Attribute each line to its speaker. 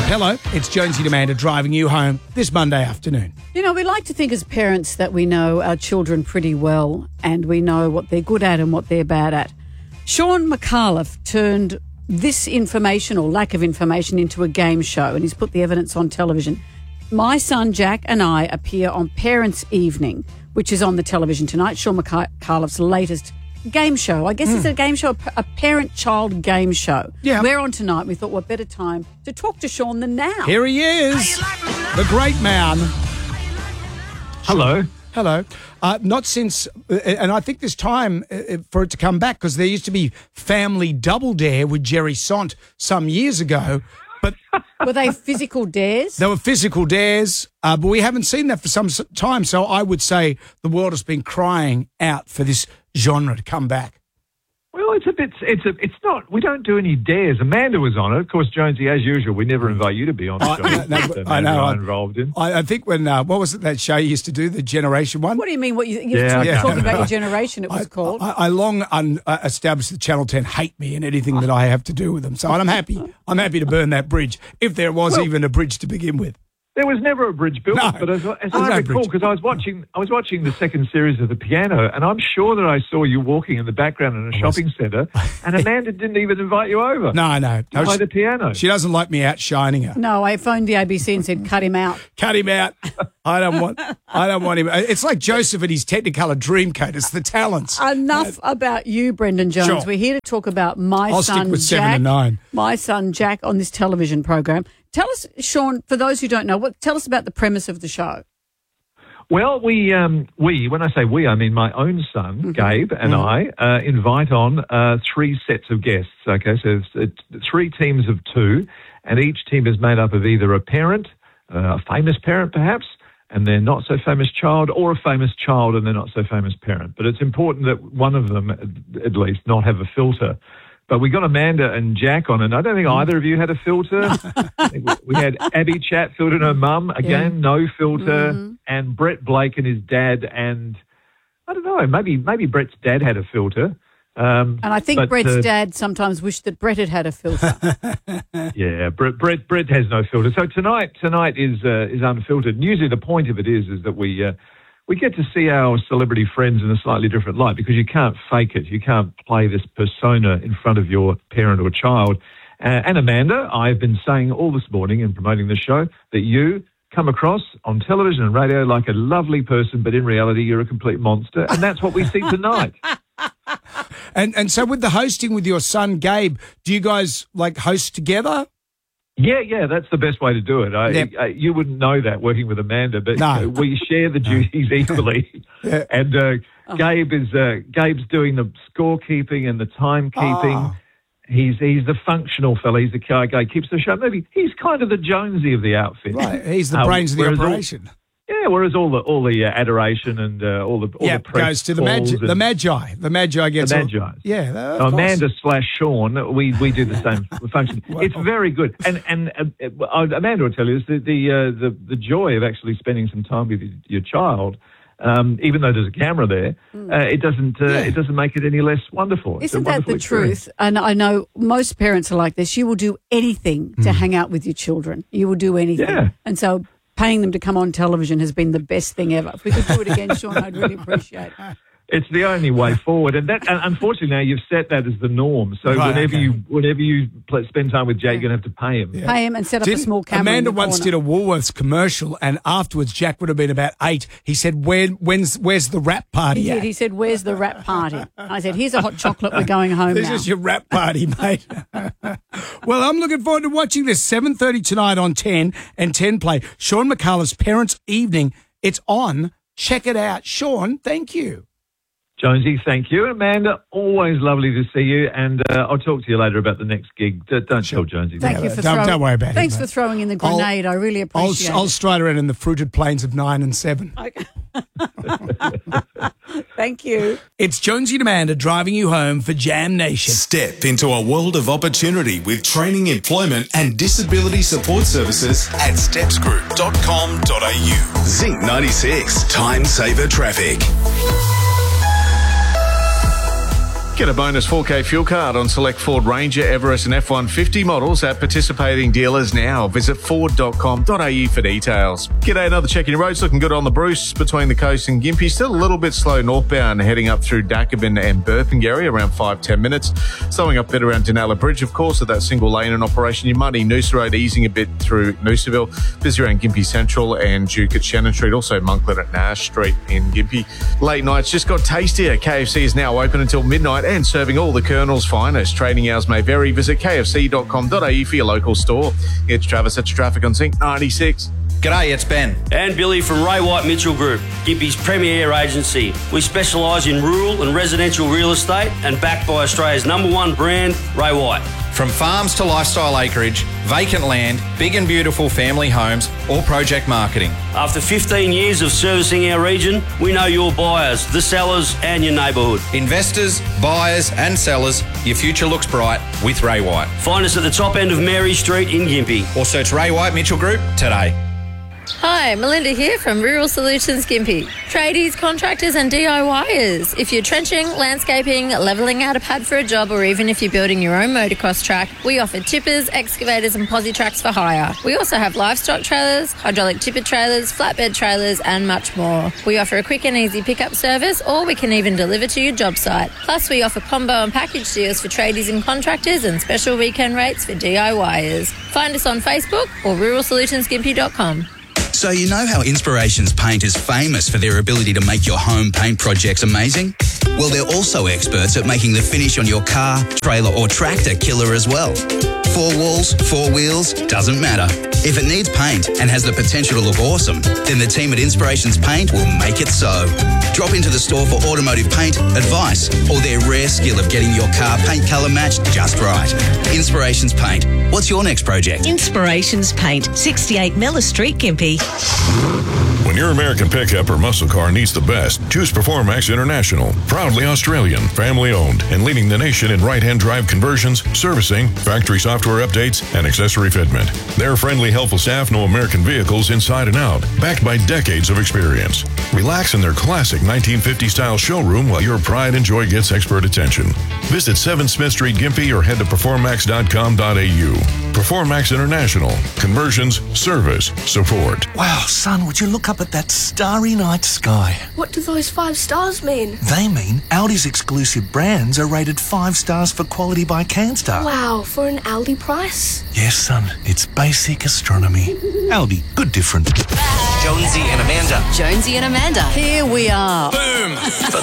Speaker 1: Hello, it's Jonesy and Amanda driving you home this Monday afternoon.
Speaker 2: You know, we like to think as parents that we know our children pretty well and we know what they're good at and what they're bad at. Sean McAuliffe turned this information or lack of information into a game show and he's put the evidence on television. My son Jack and I appear on Parents' Evening, which is on the television tonight. Sean McAuliffe's latest game show. I guess it's a game show, a parent-child game show.
Speaker 1: Yeah.
Speaker 2: We're on tonight. We thought what better time to talk to Sean than now.
Speaker 1: Here he is, the great man.
Speaker 3: Hello.
Speaker 1: Hello. Not since, and I think this time for it to come back, because there used to be Family Double Dare with Jerry Sant some years ago, but
Speaker 2: Were they physical dares?
Speaker 1: they were physical dares, but we haven't seen that for some time, so I would say the world has been crying out for this genre to come back.
Speaker 3: Well, it's not, we don't do any dares. Amanda was on it. Of course, Jonesy, as usual, we never invite you to be on the show.
Speaker 1: I know.
Speaker 3: I'm involved in.
Speaker 1: I think when, what was it, that show you used to do, the Generation one?
Speaker 2: What do you mean? You're talking about your generation, it was called.
Speaker 1: I long established that Channel 10 hate me and anything that I have to do with them. So I'm happy. I'm happy to burn that bridge, if there was even a bridge to begin with.
Speaker 3: There was never a bridge built,
Speaker 1: No,
Speaker 3: but as
Speaker 1: there's
Speaker 3: I
Speaker 1: no
Speaker 3: recall,
Speaker 1: bridge.
Speaker 3: because I was watching the second series of The Piano, and I'm sure that I saw you walking in the background in a shopping centre, and Amanda didn't even invite you over.
Speaker 1: No.
Speaker 3: To play the piano.
Speaker 1: She doesn't like me outshining her.
Speaker 2: No, I phoned the ABC and said, cut him out.
Speaker 1: Cut him out. I don't want him. It's like Joseph and his Technicolor Dreamcoat. It's the talents.
Speaker 2: Enough about you, Brendan Jones.
Speaker 1: Sure.
Speaker 2: We're here to talk about
Speaker 1: I'll stick with 7
Speaker 2: Jack.
Speaker 1: and 9.
Speaker 2: My son Jack on this television program. Tell us, Sean, for those who don't know, tell us about the premise of the show.
Speaker 3: Well, we, when I say we, I mean my own son, Gabe, and I invite on 3 sets of guests. Okay, so it's 3 teams of 2, and each team is made up of either a parent, a famous parent perhaps, and their not so famous child, or a famous child and their not so famous parent. But it's important that one of them, at least, not have a filter. But we got Amanda and Jack on, and I don't think either of you had a filter. I think we had Abby Chatfield and her mum, again, no filter, and Brett Blake and his dad, and I don't know, maybe Brett's dad had a filter.
Speaker 2: And I think Brett's dad sometimes wished that Brett had a filter.
Speaker 3: Yeah, Brett has no filter. So tonight is unfiltered. And usually the point of it is that we get to see our celebrity friends in a slightly different light, because you can't fake it. You can't play this persona in front of your parent or child. And Amanda, I've been saying all this morning in promoting the show that you come across on television and radio like a lovely person, but in reality you're a complete monster. And that's what we see tonight.
Speaker 1: And so with the hosting with your son, Gabe, do you guys host together?
Speaker 3: Yeah, that's the best way to do it. You wouldn't know that working with Amanda, but we share the duties equally.
Speaker 1: Yeah.
Speaker 3: And Gabe's doing the scorekeeping and the timekeeping. He's the functional fella. He's the guy keeps the show moving. He's kind of the Jonesy of the outfit.
Speaker 1: Right, he's the brains of the operation.
Speaker 3: Whereas all the adoration and all the press
Speaker 1: goes to the Magi. The Magi gets
Speaker 3: the Magi.
Speaker 1: So
Speaker 3: Amanda / Sean, we do the same function.
Speaker 1: Well,
Speaker 3: it's very good, and Amanda will tell you the joy of actually spending some time with your child. Even though there's a camera there, it doesn't make it any less wonderful.
Speaker 2: Isn't that the truth? And I know most parents are like this. You will do anything to hang out with your children. You will do anything.
Speaker 3: Yeah.
Speaker 2: And so paying them to come on television has been the best thing ever. If we could do it again, Sean, I'd really appreciate it.
Speaker 3: It's the only way forward, and unfortunately now you've set that as the norm. So whenever you spend time with Jack, you're going to have to pay him.
Speaker 2: Yeah. Pay him and set up a small camera.
Speaker 1: Amanda once did a Woolworths commercial, and afterwards Jack would have been about 8. He said, "Where's the rap party?"
Speaker 2: He said, "Where's the rap party?" I said, "Here's a hot chocolate. We're going home
Speaker 1: this
Speaker 2: now."
Speaker 1: This is your rap party, mate. Well, I'm looking forward to watching this 7:30 tonight on 10 and 10 Play. Sean McAuliffe's Parents' Evening. It's on. Check it out, Sean. Thank you.
Speaker 3: Jonesy, thank you. Amanda, always lovely to see you, and I'll talk to you later about the next gig. Don't tell Jonesy.
Speaker 2: Thank you for
Speaker 1: don't worry about it.
Speaker 2: Thanks for throwing in the grenade. I really appreciate it.
Speaker 1: I'll stride around in the fruited plains of 9 and 7.
Speaker 2: Okay. Thank you.
Speaker 1: It's Jonesy and Amanda driving you home for Jam Nation.
Speaker 4: Step into a world of opportunity with training, employment and disability support services at stepsgroup.com.au. Zinc 96, Time Saver Traffic.
Speaker 5: Get a bonus 4K fuel card on select Ford Ranger, Everest and F-150 models at participating dealers now. Visit ford.com.au for details. G'day, another check in your roads. Looking good on the Bruce between the coast and Gympie. Still a little bit slow northbound heading up through Dacabin and Burpengary around 5-10 minutes. Slowing up a bit around Denala Bridge, of course, at that single lane in operation. Your muddy Noosa Road easing a bit through Noosaville. Busy around Gympie Central and Duke at Shannon Street. Also Monkland at Nash Street in Gympie. Late nights just got tastier. KFC is now open until midnight and serving all the Colonel's finest. Trading hours may vary. Visit kfc.com.au for your local store. It's Travis at traffic on Sync 96.
Speaker 6: G'day, it's Ben.
Speaker 7: And Billy from Ray White Mitchell Group, Gympie's premier agency. We specialise in rural and residential real estate and backed by Australia's #1 brand, Ray White.
Speaker 6: From farms to lifestyle acreage, vacant land, big and beautiful family homes, or project marketing.
Speaker 7: After 15 years of servicing our region, we know your buyers, the sellers and your neighbourhood.
Speaker 6: Investors, buyers and sellers, your future looks bright with Ray White.
Speaker 7: Find us at the top end of Mary Street in Gympie.
Speaker 6: Or search Ray White Mitchell Group today.
Speaker 8: Hi, Melinda here from Rural Solutions Gympie. Tradies, contractors and DIYers. If you're trenching, landscaping, levelling out a pad for a job, or even if you're building your own motocross track, we offer tippers, excavators and posi tracks for hire. We also have livestock trailers, hydraulic tipper trailers, flatbed trailers and much more. We offer a quick and easy pickup service, or we can even deliver to your job site. Plus we offer combo and package deals for tradies and contractors and special weekend rates for DIYers. Find us on Facebook or ruralsolutionsgympie.com.
Speaker 9: So you know how Inspirations Paint is famous for their ability to make your home paint projects amazing? Well, they're also experts at making the finish on your car, trailer or tractor killer as well. 4 walls, 4 wheels, doesn't matter. If it needs paint and has the potential to look awesome, then the team at Inspirations Paint will make it so. Drop into the store for automotive paint, advice, or their rare skill of getting your car paint colour matched just right. Inspirations Paint. What's your next project?
Speaker 10: Inspirations Paint, 68 Miller Street, Gympie.
Speaker 11: When your American pickup or muscle car needs the best, choose Performax International. Proudly Australian, family-owned, and leading the nation in right-hand drive conversions, servicing, factory software updates, and accessory fitment. Their friendly, helpful staff know American vehicles inside and out, backed by decades of experience. Relax in their classic 1950-style showroom while your pride and joy gets expert attention. Visit 7 Smith Street, Gympie, or head to performax.com.au. Performax International. Conversions, service, support.
Speaker 12: Wow, son, would you look up at that starry night sky?
Speaker 13: What do those 5 stars mean?
Speaker 12: They mean Aldi's exclusive brands are rated 5 stars for quality by CanStar.
Speaker 13: Wow, for an Aldi price?
Speaker 12: Yes, son, it's basic astronomy. Aldi, good different.
Speaker 14: Jonesy and Amanda.
Speaker 2: Jonesy and Amanda. Here we are.
Speaker 14: Boom!